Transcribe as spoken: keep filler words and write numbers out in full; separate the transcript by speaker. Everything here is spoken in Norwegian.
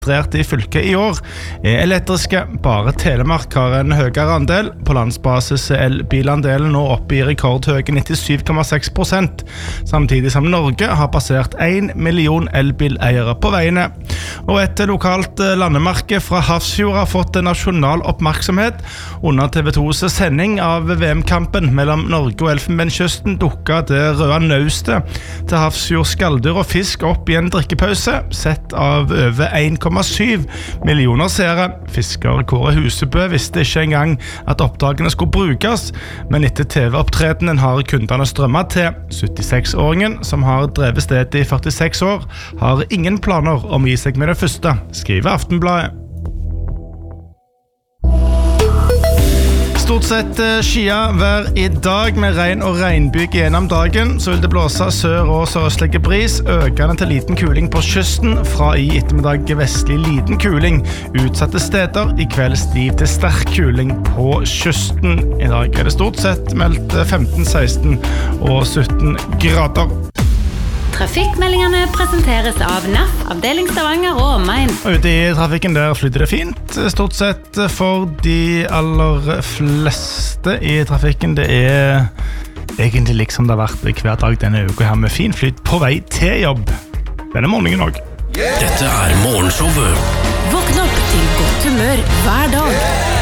Speaker 1: registrert i fylket i år er elektriske. Bare Telemark har en høyere andel. På landsbasis er elbilandelen nå oppe i rekordhøye nittisju komma seks prosent, samtidig som Norge har passert en million elbileiere på veiene. Og et lokalt landemerke fra Hafrsfjord har fått nasjonal oppmerksomhet. Under T V to's sending av V M-kampen mellom Norge og Elfenbenskysten dukket det røde naustet til Hafrsfjord skalldyr og fisk opp i en drikkepause, sett av over en komma syv millioner seere. Fisker Kåre Husebø visste ikke engang at oppdragene skulle brukes, men etter T V-opptredenen har kundene strømmet til. syttiseks-åringen, som har drevet stedet i førtiseks år, har ingen planer om å gi seg med det første, skriver Aftenbladet. Stort sett skia vær i dag med regn og regnbyg gjennom dagen. Så vil det blåse sør- og sørøstlige bris, økende til liten kuling på kysten. Fra i ettermiddag vestlig liten kuling utsatte steder. I kveld stiv til sterk kuling på kysten. I dag er det stort sett meldt femten, seksten og sytten grader.
Speaker 2: Trafikkmeldingene presenteres av N A F, avdeling Stavanger og omegn.
Speaker 1: Og ute i trafikken der flyter det fint, stort sett for de aller fleste i trafikken. Det er egentlig liksom det har vært hver dag denne uka her med fin flyt på vei til jobb. Denne morgenen også.
Speaker 3: Dette er morgenshowet.
Speaker 2: Våkn opp til godt humør hver dag.